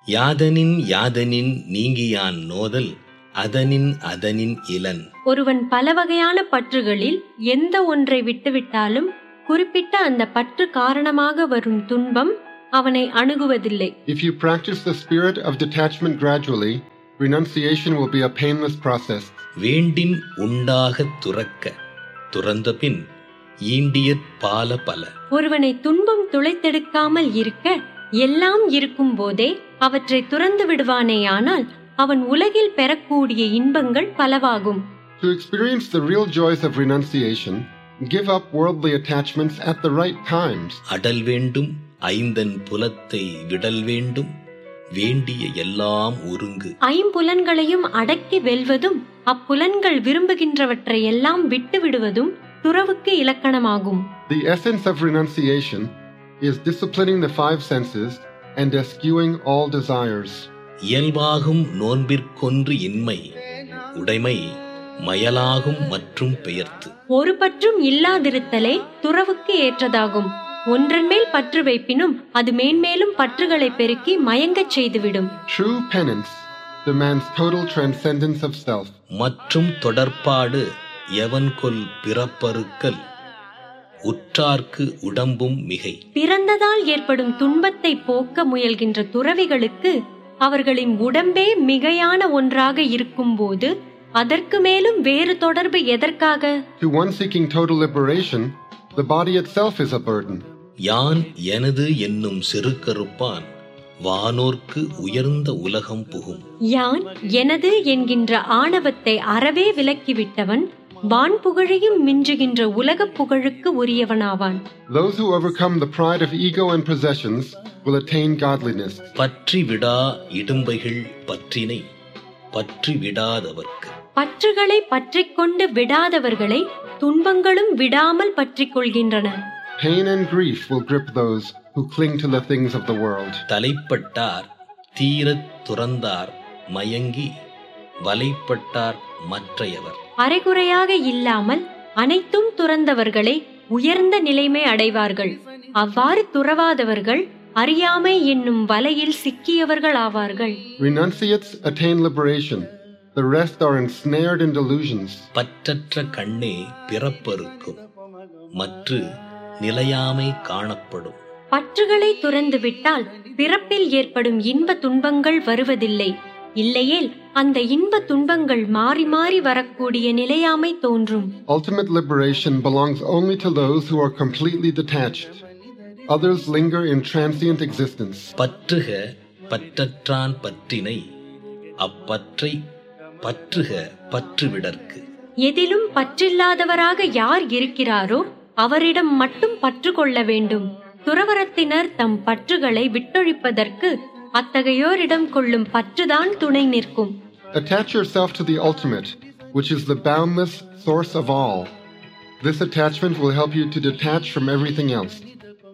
யாதனின் நீங்கியான் நோதல் அதனின் இலன். ஒருவன் பல வகையான பற்றுகளில் எந்த ஒன்றை விட்டுவிட்டாலும் குறிப்பிட்ட அந்த பற்று காரணமாக வரும் துன்பம் அவனை அணுகுவதில்லை. If you practice the spirit of detachment gradually, renunciation will be a painless process. வேண்டின் உண்டாக துறந்த பின் ஈண்டியற் பால பல. ஒருவனை துன்பம் துளைத்தெடுக்காமல் இருக்க எல்லாம் இருக்கும் போதே அவற்றை துறந்து விடுவானேயானால் அவன் உலகில் பெறக்கூடிய இன்பங்கள் பலவாகும். To experience the real joys of renunciation, give up worldly attachments at the right times. Atal வேண்டும் ஐந்தன் புலத்தை விடல் வேண்டும் வேண்டிய எல்லாம் ஒருங்கு. ஐம்புலன்களையும் அடக்கி வெல்வதும் அப்புலன்கள் விரும்புகின்றவற்றை எல்லாம் விட்டு விடுவதும் துறவுக்கு இலக்கணமாகும். The essence of renunciation is disciplining the five senses and eschewing all desires. இயல்பாகும் நோன்பிற்கொன்று இன்மை உடைமை மயலாகும் மற்றும் பெயர்த்து. ஒரு பற்றும் இல்லாதிருத்தலே துறவுக்கு ஏற்றதாகும். ஒன்றன் மேல் பற்று வைப்பினும் அது மேன்மேலும் பற்றுகளை பெருக்கி மயங்கச் செய்துவிடும். True penance demands total transcendence of self. மற்றும் தொடர்பாடு எவன்கொல் பிறப்பறுக்கல் உற்றார்க்கு உடம்பும் மிகை. பிறந்ததால் ஏற்படும் துன்பத்தை போக்க முயல்கின்ற துறவிகளுக்கு அவர்களின் உடம்பே மிகையான ஒன்றாக இருக்கும் போது அதற்கு மேலும் வேறு தொடர்பு எதற்காக? To one seeking total liberation, the body itself is a burden. யான் எனது என்னும் செருக்கறுப்பான் வானோர்க்கு உயர்ந்த உலகம் புகும். யான் எனது என்கின்ற ஆணவத்தை அறவே விலக்கிவிட்டவன் வான் புகழையும் மிஞ்சுகின்ற உலக புகழுக்கு உரியவனாவான். Those who overcome the pride of ego and possessions will attain godliness. பற்றி விடா இடும்பைகள் பற்றினை பற்றி விடாதவர்க்கு. பற்றுகளை பற்றிக்கொண்டு விடாதவர்களை துன்பங்களும் விடாமல் பற்றிக் கொள்கின்றன. Pain and grief will grip those who cling to the things of the world. தலைப்பட்டார் தீரத் துறந்தார் மயங்கி வலைப்பட்டார் மற்றையவர். அரைகுறையாக இல்லாமல் அனைத்தும் துறந்தவர்களை உயர்ந்த நிலைமை அடைவார்கள். அவ்வாறு துறவாதவர்கள் அறியாமை என்னும் வலையில் சிக்கியவர்கள் ஆவார்கள். Renunciates attain liberation. The rest are ensnared in delusions. பற்றற்ற கண்ணே பிறப்பறுக்கும் மற்று நிலையாமை காணப்படும். பற்றுகளை துறந்து விட்டால் பிறப்பில் ஏற்படும் இன்ப துன்பங்கள் வருவதில்லை. இல்லையேல் அந்த இன்ப துன்பங்கள் மாறி மாறி வரக்கூடிய நிலையாமை தோன்றும். Ultimate liberation belongs only to those who are completely detached. Others linger in transient existence. பற்றுக பற்றற்றான் பற்றினை அப்பற்றை பற்றுக பற்றுவிடற்கு. எதிலும் பற்றில்லாதவராக யார் இருக்கிறாரோ அவரிடம் மட்டும் பற்று கொள்ள வேண்டும். துறவரத்தினர் தம் பற்றுகளை விட்டொழிப்பதற்கு அத்தகையோரிடம் கொள்ளும் பற்றுதான் துணை நிற்கும். Attach yourself to the ultimate, which is the boundless source of all. This attachment will help you to detach from everything else.